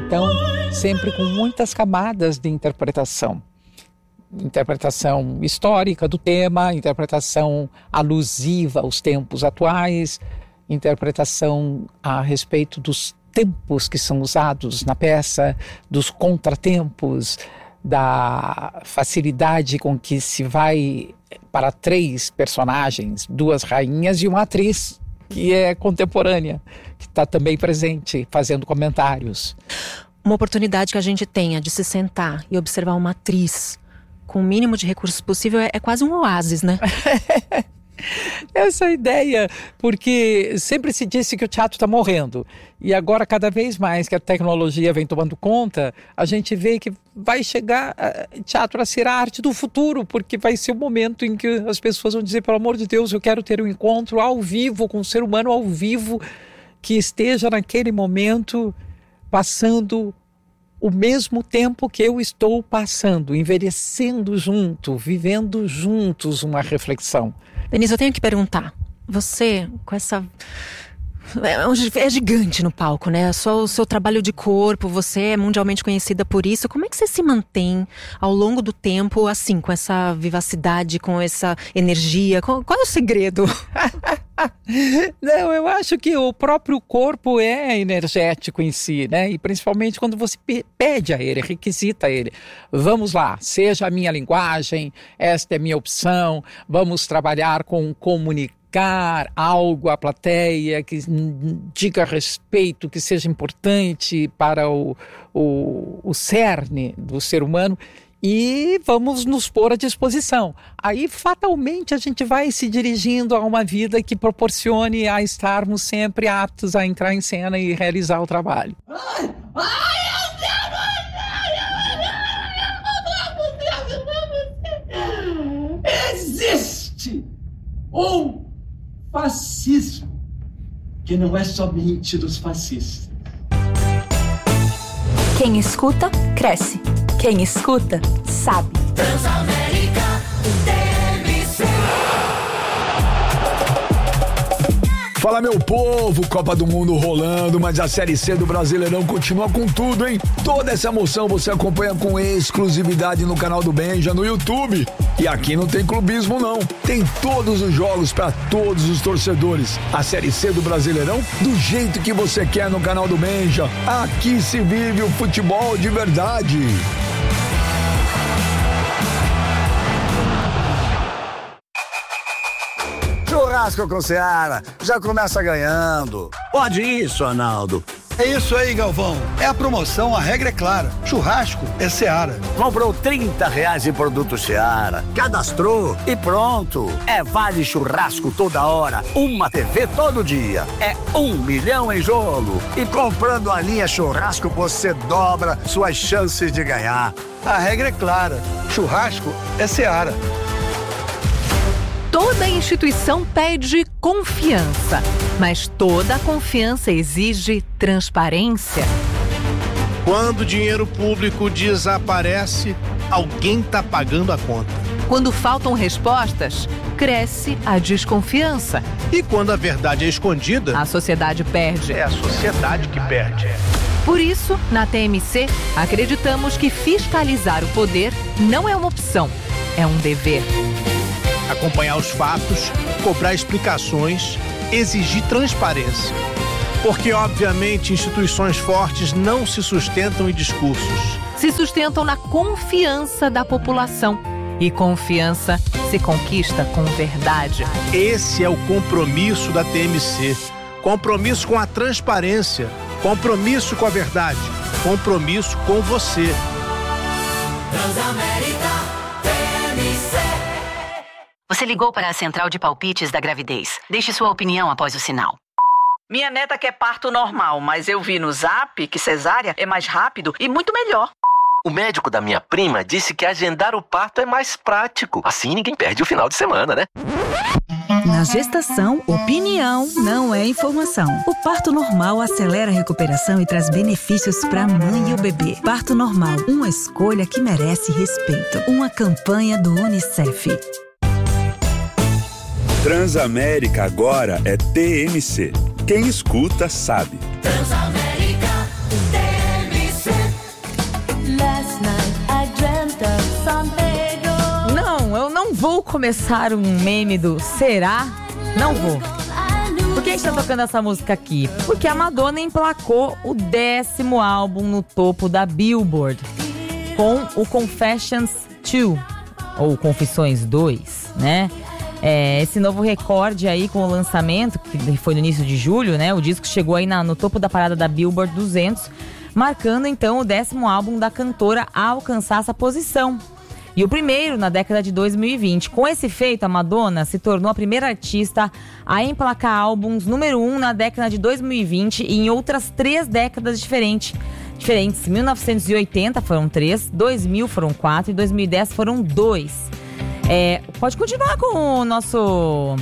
Então, sempre com muitas camadas de interpretação. Interpretação histórica do tema, interpretação alusiva aos tempos atuais, interpretação a respeito dos tempos que são usados na peça, dos contratempos, da facilidade com que se vai para 3 personagens, 2 rainhas e uma atriz que é contemporânea, que está também presente, fazendo comentários. Uma oportunidade que a gente tenha de se sentar e observar uma atriz com o mínimo de recursos possível é quase um oásis, né? Essa ideia, porque sempre se disse que o teatro está morrendo, e agora cada vez mais que a tecnologia vem tomando conta, a gente vê que vai chegar teatro a ser a arte do futuro, porque vai ser o momento em que as pessoas vão dizer, pelo amor de Deus, eu quero ter um encontro ao vivo, com um ser humano ao vivo, que esteja naquele momento passando o mesmo tempo que eu estou passando, envelhecendo junto, vivendo juntos uma reflexão. Denise, eu tenho que perguntar, você com essa... É gigante no palco, né? Só o seu trabalho de corpo, você é mundialmente conhecida por isso. Como é que você se mantém ao longo do tempo, assim, com essa vivacidade, com essa energia? Qual é o segredo? Não, eu acho que o próprio corpo é energético em si, né? E principalmente quando você pede a ele, requisita ele. Vamos lá, seja a minha linguagem, esta é a minha opção, vamos trabalhar com comunicação, algo à plateia que diga respeito, que seja importante para o cerne do ser humano, e vamos nos pôr à disposição. Aí fatalmente a gente vai se dirigindo a uma vida que proporcione a estarmos sempre aptos a entrar em cena e realizar o trabalho. Existe um fascismo que não é somente dos fascistas. Quem escuta, cresce. Quem escuta, sabe. Transamérica TMC. Fala, meu povo, Copa do Mundo rolando, mas a Série C do Brasileirão continua com tudo, hein? Toda essa emoção você acompanha com exclusividade no canal do Benja, no YouTube. E aqui não tem clubismo, não. Tem todos os jogos para todos os torcedores. A Série C do Brasileirão, do jeito que você quer no canal do Benja. Aqui se vive o futebol de verdade. Churrasco com Seara, já começa ganhando. Pode isso, Arnaldo. É isso aí, Galvão. É a promoção, a regra é clara. Churrasco é Seara. Comprou R$30 em produto Seara, cadastrou e pronto. É vale churrasco toda hora, uma TV todo dia. É 1 milhão em jogo. E comprando a linha churrasco, você dobra suas chances de ganhar. A regra é clara. Churrasco é Seara. Toda instituição pede confiança, mas toda confiança exige transparência. Quando o dinheiro público desaparece, alguém está pagando a conta. Quando faltam respostas, cresce a desconfiança. E quando a verdade é escondida, a sociedade perde. É a sociedade que perde. Por isso, na TMC, acreditamos que fiscalizar o poder não é uma opção, é um dever. Acompanhar os fatos, cobrar explicações, exigir transparência. Porque, obviamente, instituições fortes não se sustentam em discursos. Se sustentam na confiança da população. E confiança se conquista com verdade. Esse é o compromisso da TMC. Compromisso com a transparência. Compromisso com a verdade. Compromisso com você. Transamérica TMC. Você ligou para a central de palpites da gravidez. Deixe sua opinião após o sinal. Minha neta quer parto normal, mas eu vi no Zap que cesárea é mais rápido e muito melhor. O médico da minha prima disse que agendar o parto é mais prático. Assim ninguém perde o final de semana, né? Na gestação, opinião não é informação. O parto normal acelera a recuperação e traz benefícios para a mãe e o bebê. Parto normal, uma escolha que merece respeito. Uma campanha do UNICEF. Transamérica agora é TMC. Quem escuta sabe. Transamérica TMC. Vou começar um meme do será? Não vou. Por que a gente tá tocando essa música aqui? Porque a Madonna emplacou o 10º álbum no topo da Billboard com o Confessions 2, ou Confissões 2, né? Esse novo recorde aí com o lançamento, que foi no início de julho, né? O disco chegou aí no topo da parada da Billboard 200, marcando então o 10º álbum da cantora a alcançar essa posição. E o primeiro na década de 2020. Com esse feito, a Madonna se tornou a primeira artista a emplacar álbuns número 1 na década de 2020 e em outras 3 décadas diferentes. Em 1980 foram 3, 2000 foram 4 e 2010 foram 2. Pode continuar com o nosso...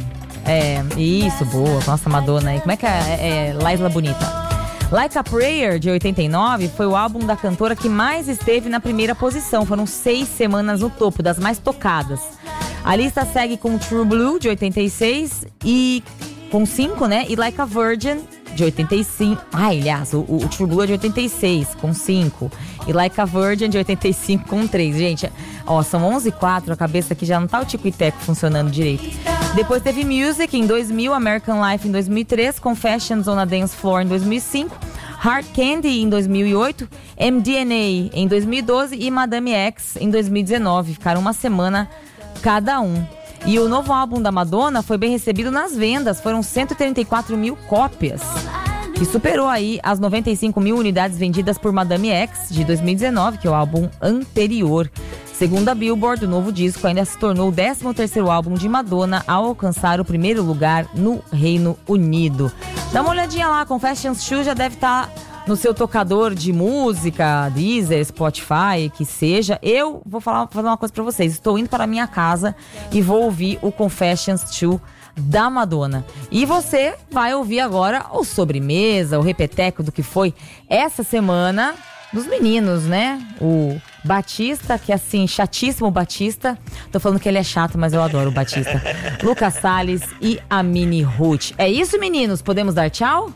isso, boa, com a nossa Madonna aí. Como é que é Laisla Bonita? Like a Prayer, de 89, foi o álbum da cantora que mais esteve na primeira posição. Foram 6 semanas no topo, das mais tocadas. A lista segue com True Blue, de 86, e com 5, né? E Like a Virgin, de 85. Aliás, o True Blue é de 86, com 5. E Like a Virgin, de 85, com 3. Gente, são 11h04, a cabeça aqui já não tá o tico e teco funcionando direito. Depois teve Music em 2000, American Life em 2003, Confessions on a Dance Floor em 2005, Hard Candy em 2008, MDNA em 2012 e Madame X em 2019. Ficaram uma semana cada um. E o novo álbum da Madonna foi bem recebido nas vendas, foram 134 mil cópias, que superou aí as 95 mil unidades vendidas por Madame X de 2019, que é o álbum anterior. Segundo a Billboard, o novo disco ainda se tornou o 13º álbum de Madonna a alcançar o primeiro lugar no Reino Unido. Dá uma olhadinha lá, Confessions 2 já deve estar no seu tocador de música, Deezer, Spotify, que seja. Eu vou fazer uma coisa pra vocês. Estou indo para a minha casa e vou ouvir o Confessions 2 da Madonna. E você vai ouvir agora o sobremesa, o repeteco do que foi essa semana dos meninos, né? O Batista, que é assim, chatíssimo Batista. Tô falando que ele é chato, mas eu adoro o Batista. Lucas Salles e a Mini Ruth. É isso, meninos? Podemos dar tchau?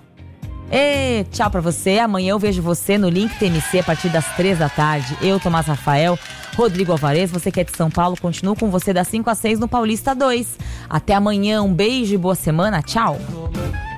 Tchau pra você. Amanhã eu vejo você no Link TMC a partir das 3 da tarde. Eu, Tomás Rafael, Rodrigo Alvarez, você que é de São Paulo, continuo com você das 5 às 6 no Paulista 2. Até amanhã, um beijo e boa semana. Tchau.